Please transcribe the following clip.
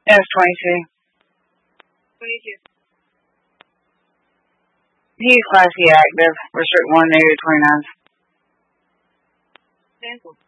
Yes, 22. 22. He's Class C active. Restrict 1 new 29s. Cancel.